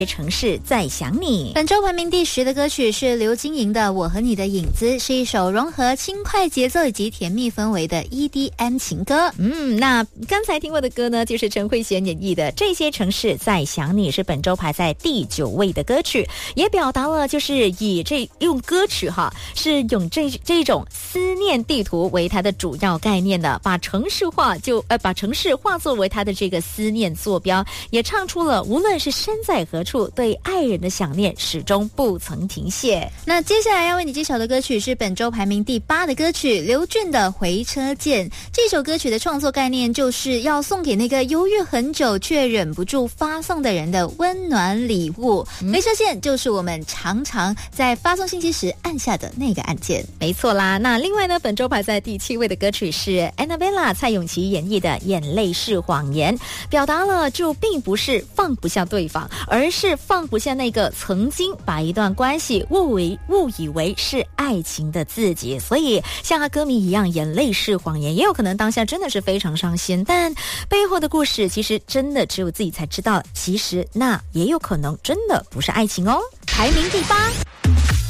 城市在想你。 本周排名第10的歌曲是刘金莹的《我和你的影子》，是一首融合轻快节奏以及甜蜜氛围的 EDM 情歌。 那刚才听过的歌呢，就是陈慧娴演绎的《这些城市在想你》，是本周排在第9位的歌曲，也表达了就是用歌曲是用这种思念地图为它的主要概念的，把城市化作为它的这个思念坐标，也唱出了无论是身在何处，对爱人的想念始终不曾停歇。 那接下来要为你揭晓的歌曲是本周排名第8的歌曲，刘俊的《回车见》。这首歌曲的创作概念就是要送给那个犹豫很久却忍不住发送的人的温暖礼物。回车见就是我们常常在发送信息时按下的那个按键。 没错啦。那另外呢，本周排在第7位的歌曲是 Annabella 蔡永琪演绎的《眼泪是谎言》，表达了就并不是放不下对方，而是放不下那个曾经把一段关系误以为是爱情的自己。所以像他歌迷一样，眼泪是谎言，也有可能当下真的是非常伤心，但背后的故事其实真的只有自己才知道，其实那也有可能真的不是爱情哦。 排名第8。